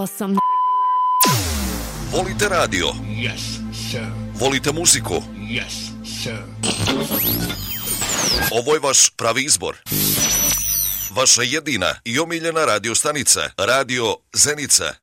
Sam. Volite radio? Yes, sir. Volite muziku? Yes, sir. Ovo je vaš pravi izbor. Vaša jedina i omiljena radio stanica. Radio Zenica.